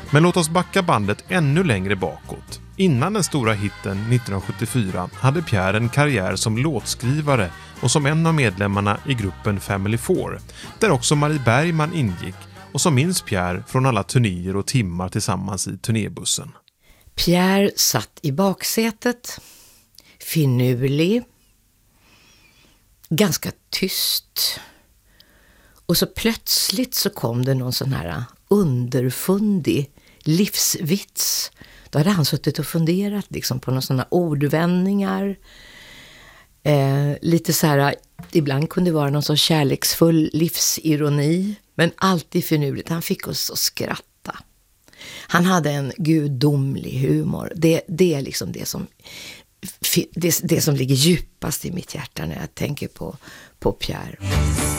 Men låt oss backa bandet ännu längre bakåt. Innan den stora hitten 1974 hade Pierre en karriär som låtskrivare och som en av medlemmarna i gruppen Family Four, där också Marie Bergman ingick och som minns Pierre från alla turnéer och timmar tillsammans i turnébussen. Pierre satt i baksätet, finurlig, ganska tyst. Och så plötsligt så kom det någon sån här underfundig livsvits. Då hade han suttit och funderat liksom på några sådana ordvändningar. Lite så här, ibland kunde det vara någon sorts kärleksfull livsironi. Men alltid finurligt. Han fick oss att skratta. Han hade en gudomlig humor. Det är liksom det som ligger djupast i mitt hjärta när jag tänker på Pierre.